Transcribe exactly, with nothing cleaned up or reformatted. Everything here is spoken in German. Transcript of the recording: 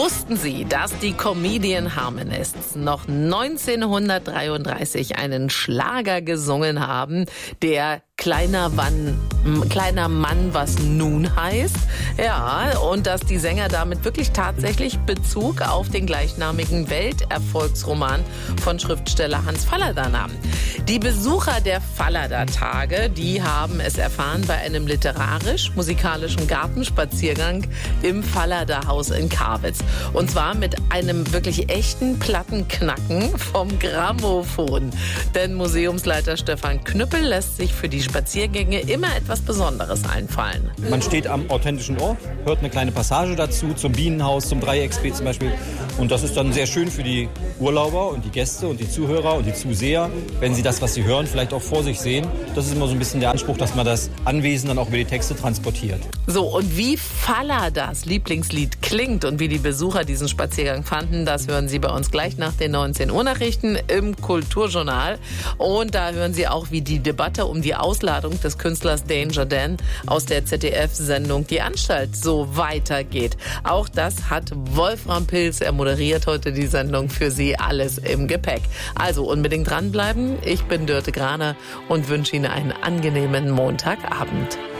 Wussten Sie, dass die Comedian Harmonists noch neunzehnhundertdreiunddreißig einen Schlager gesungen haben, der Kleiner Mann, kleiner Mann, was nun heißt? Ja, und dass die Sänger damit wirklich tatsächlich Bezug auf den gleichnamigen Welterfolgsroman von Schriftsteller Hans Fallada nahmen. Die Besucher der Fallada-Tage, die haben es erfahren bei einem literarisch-musikalischen Gartenspaziergang im Fallada-Haus in Karwitz. Und zwar mit einem wirklich echten Plattenknacken vom Grammophon. Denn Museumsleiter Stefan Knüppel lässt sich für die Spaziergänge immer etwas Besonderes einfallen. Man steht am authentischen Ort, hört eine kleine Passage dazu, zum Bienenhaus, zum Dreiecksbeet zum Beispiel. Und das ist dann sehr schön für die Urlauber und die Gäste und die Zuhörer und die Zuseher, wenn sie das, was sie hören, vielleicht auch vor sich sehen. Das ist immer so ein bisschen der Anspruch, dass man das Anwesen dann auch über die Texte transportiert. So, und wie Falladas Lieblingslied klingt und wie die Besucher diesen Spaziergang fanden, das hören Sie bei uns gleich nach den neunzehn Uhr Nachrichten im Kulturjournal. Und da hören Sie auch, wie die Debatte um die Ausladung des Künstlers Danger Dan aus der Z D F-Sendung Die Anstalt so weitergeht. Auch das hat Wolfram Pilz, er moderiert heute die Sendung für Sie, alles im Gepäck. Also unbedingt dranbleiben. Ich bin Dörte Graner und wünsche Ihnen einen angenehmen Montagabend.